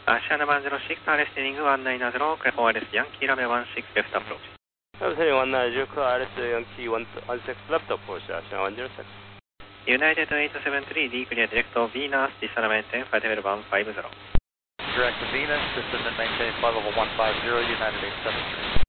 China 106, RS tuning 190, clear for RS Yankee, runway 16 left approach. Heading 190, clear RS Yankee 16 left approach, China 106. United 873, declear direct to Venus, descend maintain flight level 150. Direct to Venus, descend and maintain flight level 150, United 873.